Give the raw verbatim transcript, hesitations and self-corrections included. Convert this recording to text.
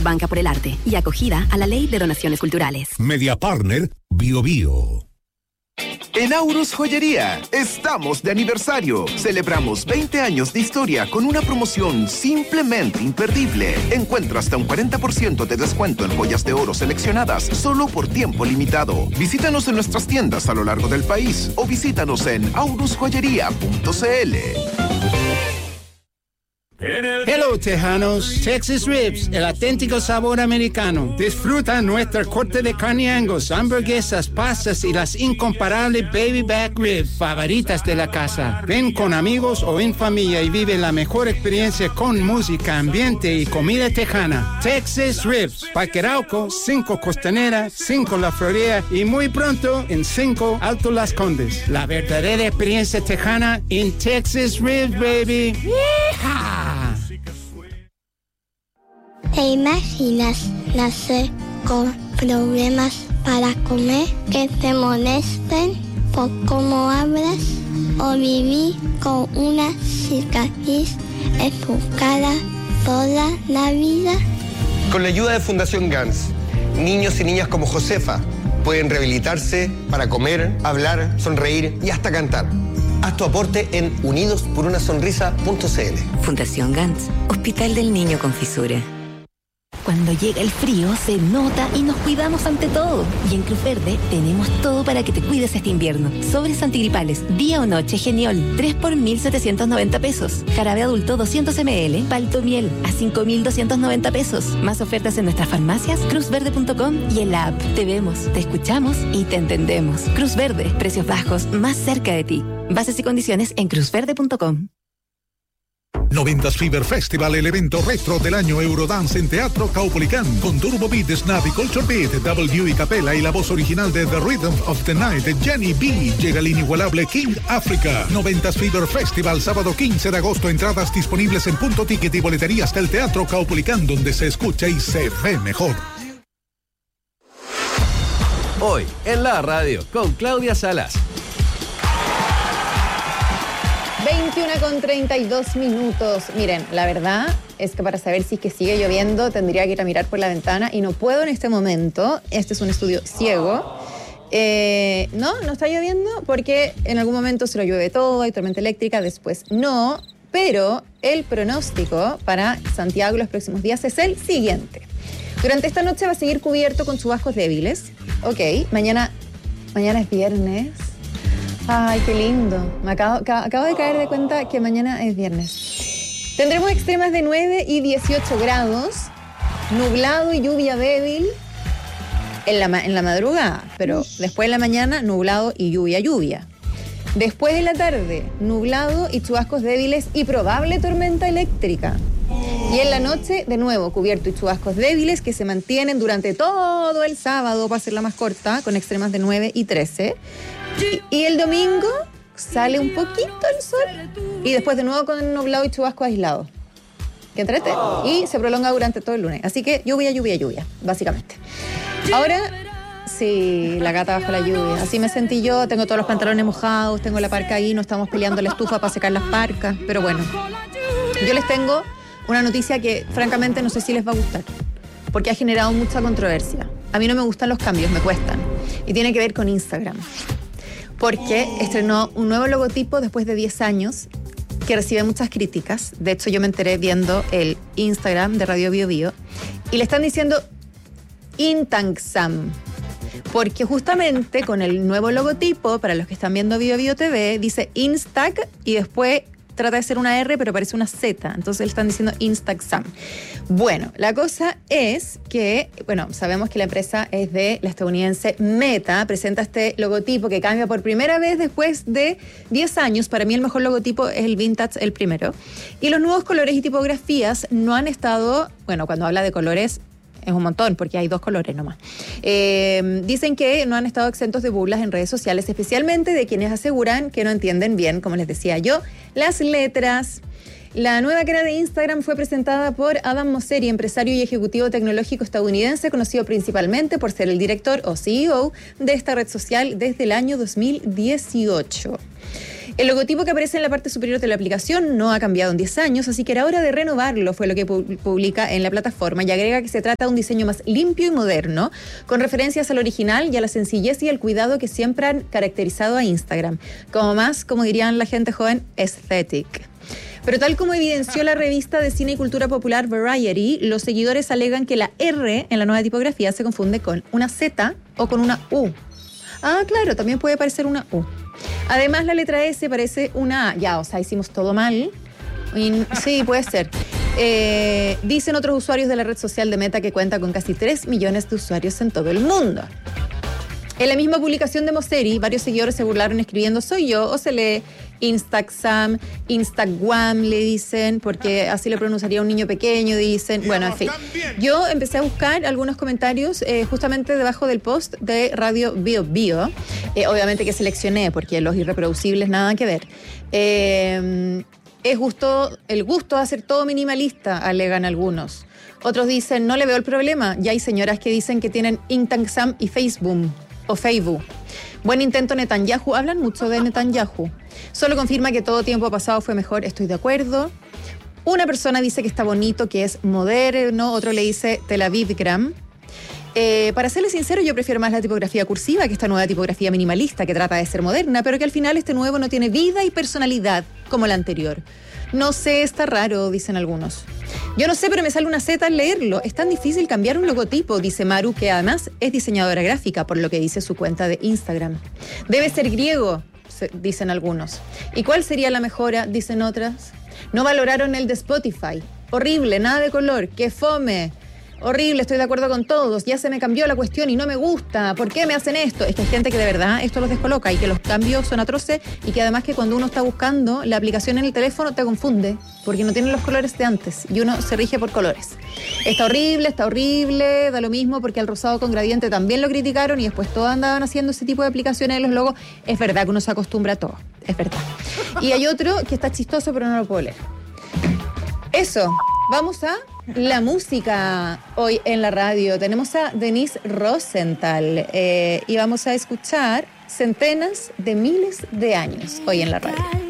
Banca por el Arte y acogida a la Ley de Donaciones Culturales. Media Partner Bio Bio. En Aurus Joyería estamos de aniversario. Celebramos veinte años de historia con una promoción simplemente imperdible. Encuentra hasta un cuarenta por ciento de descuento en joyas de oro seleccionadas solo por tiempo limitado. Visítanos en nuestras tiendas a lo largo del país o visítanos en aurus joyería punto c l. Hello, tejanos. Texas Ribs, el auténtico sabor americano. Disfruta nuestra corte de carne Angus, hamburguesas, pastas y las incomparables baby back ribs favoritas de la casa. Ven con amigos o en familia y vive la mejor experiencia con música, ambiente y comida tejana. Texas Ribs, Parque Arauco, cinco Costanera, cinco La Florida y muy pronto en cinco Alto Las Condes. La verdadera experiencia tejana en Texas Ribs, baby. ¡Yeehaw! ¿Te imaginas nacer con problemas para comer, que te molesten por cómo hablas o vivir con una cicatriz en tu cara toda la vida? Con la ayuda de Fundación Gans, niños y niñas como Josefa pueden rehabilitarse para comer, hablar, sonreír y hasta cantar. Haz tu aporte en unidos por una sonrisa punto c l. Fundación Gantz, Hospital del Niño con Fisura. Cuando llega el frío, se nota y nos cuidamos ante todo. Y en Cruz Verde tenemos todo para que te cuides este invierno. Sobres antigripales, día o noche Geniol, tres por mil setecientos noventa pesos. Jarabe adulto doscientos mililitros, Palto Miel a cinco mil doscientos noventa pesos. Más ofertas en nuestras farmacias, cruz verde punto com y en la app. Te vemos, te escuchamos y te entendemos. Cruz Verde, precios bajos, más cerca de ti. Bases y condiciones en cruz verde punto com. noventas Fever Festival, el evento retro del año Eurodance en Teatro Caupolicán, con Turbo Beat, Snap y Culture Beat, W y Capella y la voz original de The Rhythm of the Night de Jenny B. Llega el inigualable King Africa. noventas Fever Festival, sábado quince de agosto, entradas disponibles en Punto Ticket y boleterías del Teatro Caupolicán, donde se escucha y se ve mejor. Hoy, en la radio, con Claudia Salas. veintiuno con treinta y dos minutos. Miren, la verdad es que para saber si es que sigue lloviendo tendría que ir a mirar por la ventana y no puedo en este momento. Este es un estudio ciego. Eh, no, no está lloviendo porque en algún momento se lo llueve todo, hay tormenta eléctrica, después no. Pero el pronóstico para Santiago los próximos días es el siguiente. Durante esta noche va a seguir cubierto con chubascos débiles. Ok, mañana, mañana es viernes. Ay, qué lindo. Me acabo, acabo de caer de cuenta que mañana es viernes. Tendremos extremas de nueve y dieciocho grados, nublado y lluvia débil en la, en la madrugada, pero después de la mañana, nublado y lluvia, lluvia. Después de la tarde, nublado y chubascos débiles y probable tormenta eléctrica. Y en la noche, de nuevo, cubierto y chubascos débiles que se mantienen durante todo el sábado, para ser la más corta, con extremas de nueve y trece. Y, y el domingo sale un poquito el sol y después de nuevo con nublado y chubasco aislado. Que entrete. Y se prolonga durante todo el lunes. Así que lluvia, lluvia, lluvia, básicamente. Ahora, sí, la gata bajo la lluvia. Así me sentí yo. Tengo todos los pantalones mojados, tengo la parca ahí, no estamos peleando la estufa para secar las parcas. Pero bueno, yo les tengo una noticia que francamente no sé si les va a gustar, porque ha generado mucha controversia. A mí no me gustan los cambios, me cuestan. Y tiene que ver con Instagram. Porque estrenó un nuevo logotipo después de diez años que recibe muchas críticas. De hecho, yo me enteré viendo el Instagram de Radio Bio Bio y le están diciendo Intagsam, porque justamente con el nuevo logotipo, para los que están viendo Bio Bio T V, dice Instag y después trata de ser una R, pero parece una Z. Entonces le están diciendo Instagsam. Bueno, la cosa es que, bueno, sabemos que la empresa es de la estadounidense Meta. Presenta este logotipo que cambia por primera vez después de diez años. Para mí el mejor logotipo es el vintage, el primero. Y los nuevos colores y tipografías no han estado, bueno, cuando habla de colores es un montón, porque hay dos colores nomás. Eh, dicen que no han estado exentos de burlas en redes sociales, especialmente de quienes aseguran que no entienden bien, como les decía yo, las letras. La nueva cara de Instagram fue presentada por Adam Mosseri, empresario y ejecutivo tecnológico estadounidense, conocido principalmente por ser el director o C E O de esta red social desde el año dos mil dieciocho. El logotipo que aparece en la parte superior de la aplicación no ha cambiado en diez años, así que era hora de renovarlo, fue lo que pu- publica en la plataforma, y agrega que se trata de un diseño más limpio y moderno, con referencias al original y a la sencillez y al cuidado que siempre han caracterizado a Instagram, como más, como dirían la gente joven, aesthetic. Pero tal como evidenció la revista de cine y cultura popular Variety, los seguidores alegan que la R en la nueva tipografía se confunde con una Z o con una U. Ah, claro, también puede parecer una U. Además, la letra S parece una A. Ya, o sea, hicimos todo mal. Y, sí, puede ser. Eh, dicen otros usuarios de la red social de Meta que cuenta con casi tres millones de usuarios en todo el mundo. En la misma publicación de Mosseri, varios seguidores se burlaron escribiendo "soy yo", o se lee Instaxam, Instagram le dicen, porque así lo pronunciaría un niño pequeño, dicen. Bueno, en fin. Yo empecé a buscar algunos comentarios eh, justamente debajo del post de Radio Bio Bio. Eh, obviamente que seleccioné, porque los irreproducibles nada que ver. Eh, es gusto, el gusto de hacer todo minimalista, alegan algunos. Otros dicen, no le veo el problema. Ya hay señoras que dicen que tienen Instagram y Facebook. O Facebook. Buen intento Netanyahu. Hablan mucho de Netanyahu. Solo confirma que todo tiempo pasado fue mejor. Estoy de acuerdo. Una persona dice que está bonito, que es moderno. Otro le dice Tel Avivgram. Eh, para serle sincero, yo prefiero más la tipografía cursiva que esta nueva tipografía minimalista que trata de ser moderna, pero que al final este nuevo no tiene vida y personalidad como la anterior. No sé, está raro, dicen algunos. Yo no sé, pero me sale una Z al leerlo. Es tan difícil cambiar un logotipo, dice Maru, que además es diseñadora gráfica, por lo que dice su cuenta de Instagram. Debe ser griego, dicen algunos. ¿Y cuál sería la mejora? Dicen otras. No valoraron el de Spotify. Horrible, nada de color, qué fome. Horrible, estoy de acuerdo con todos. Ya se me cambió la cuestión y no me gusta. ¿Por qué me hacen esto? Es que hay gente que de verdad esto los descoloca y que los cambios son atroces y que además que cuando uno está buscando la aplicación en el teléfono te confunde porque no tienen los colores de antes y uno se rige por colores. Está horrible, está horrible, da lo mismo porque al rosado con gradiente también lo criticaron y después todos andaban haciendo ese tipo de aplicaciones en los logos. Es verdad que uno se acostumbra a todo, es verdad. Y hay otro que está chistoso pero no lo puedo leer. Eso, vamos a la música hoy en la radio. Tenemos a Denise Rosenthal eh, y vamos a escuchar Centenas de Miles de Años hoy en la radio.